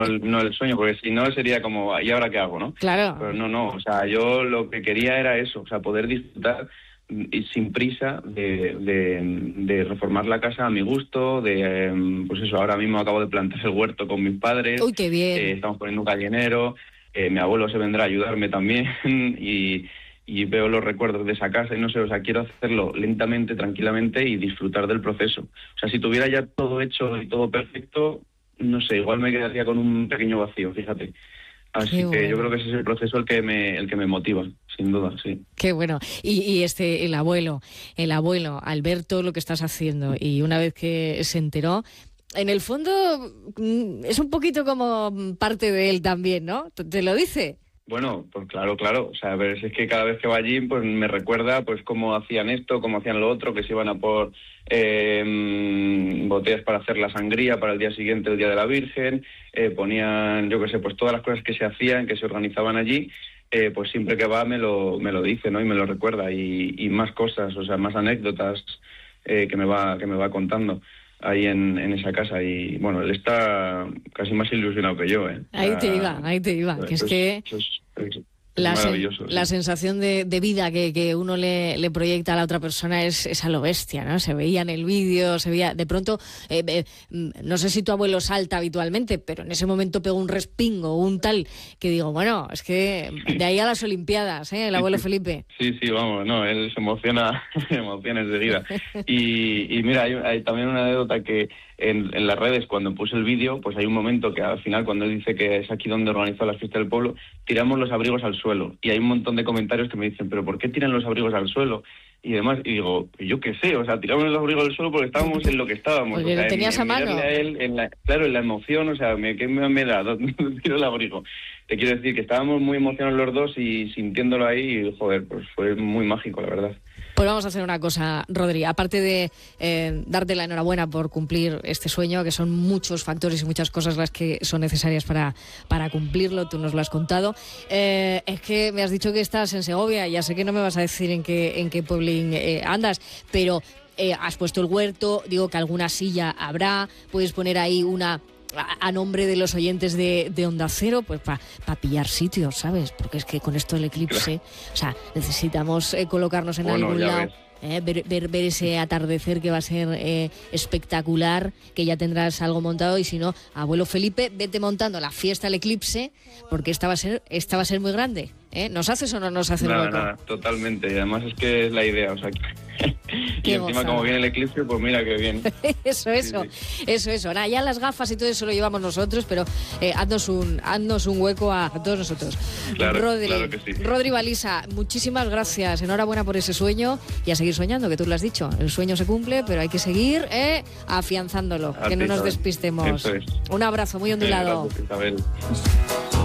no el sueño, porque si no sería como, ¿y ahora qué hago, no? Claro. Pero no, o sea, yo lo que quería era eso, o sea, poder disfrutar y sin prisa de reformar la casa a mi gusto, pues eso, ahora mismo acabo de plantar el huerto con mis padres. Uy, qué bien. Estamos poniendo un gallinero, mi abuelo se vendrá a ayudarme también y veo los recuerdos de esa casa y no sé, o sea, quiero hacerlo lentamente, tranquilamente y disfrutar del proceso. O sea, si tuviera ya todo hecho y todo perfecto, no sé, igual me quedaría con un pequeño vacío, fíjate. Así Qué que bueno. yo creo que ese es el proceso el que me motiva, sin duda, sí. Qué bueno. Y el abuelo, al ver todo lo que estás haciendo y una vez que se enteró, en el fondo es un poquito como parte de él también, ¿no? ¿Te lo dice? Bueno, pues claro, o sea, a ver, si es que cada vez que va allí, pues me recuerda pues cómo hacían esto, cómo hacían lo otro, que se iban a por botellas para hacer la sangría para el día siguiente, el Día de la Virgen, ponían, yo qué sé, pues todas las cosas que se hacían, que se organizaban allí, pues siempre que va me lo dice, ¿no? Y me lo recuerda, y más cosas, o sea, más anécdotas que me va contando ahí en esa casa. Y bueno, él está casi más ilusionado que yo, ¿eh? Ahí te iba, que es que es maravilloso. la Sí. sensación de vida que uno le proyecta a la otra persona es a lo bestia, ¿no? Se veía en el vídeo, se veía, de pronto, no sé si tu abuelo salta habitualmente, pero en ese momento pegó un respingo, un tal, que digo, bueno, es que de ahí a las Olimpiadas, el abuelo Felipe. Sí, vamos, no, él se emociona, enseguida. Y mira, hay también una anécdota que en las redes, cuando puse el vídeo, pues hay un momento que al final, cuando él dice que es aquí donde organizó la fiesta del pueblo, tiramos los abrigos al suelo. Y hay un montón de comentarios que me dicen, ¿pero por qué tiran los abrigos al suelo? Y demás, y digo, yo qué sé, o sea, tiramos los abrigos al suelo porque estábamos en lo que estábamos. Porque o sea, lo tenías a mano. A él, en la emoción, o sea, ¿qué me da? ¿Dónde tiro el abrigo? Te quiero decir que estábamos muy emocionados los dos y sintiéndolo ahí, y, joder, pues fue muy mágico, la verdad. Pues vamos a hacer una cosa, Rodri, aparte de darte la enhorabuena por cumplir este sueño, que son muchos factores y muchas cosas las que son necesarias para cumplirlo, tú nos lo has contado, es que me has dicho que estás en Segovia, ya sé que no me vas a decir en qué pueblín andas, pero has puesto el huerto, digo que alguna silla habrá, puedes poner ahí una a nombre de los oyentes de Onda Cero, pues para pillar sitios, ¿sabes? Porque es que con esto del eclipse, o sea, necesitamos colocarnos en algún lado, ver ese atardecer que va a ser espectacular, que ya tendrás algo montado, y si no, abuelo Felipe, vete montando la fiesta del eclipse, porque esta va a ser muy grande. ¿Nos haces o no nos haces hueco? Nada, totalmente, y además es que es la idea, o sea, y encima gozada. Como viene el eclipse, pues mira qué bien. Eso. Nada, ya las gafas y todo eso lo llevamos nosotros, pero haznos un hueco a todos nosotros. Claro que sí. Rodri Balisa, muchísimas gracias, enhorabuena por ese sueño y a seguir soñando, que tú lo has dicho, el sueño se cumple, pero hay que seguir afianzándolo, que no nos despistemos. Eso es. Un abrazo muy ondulado. Gracias, Isabel.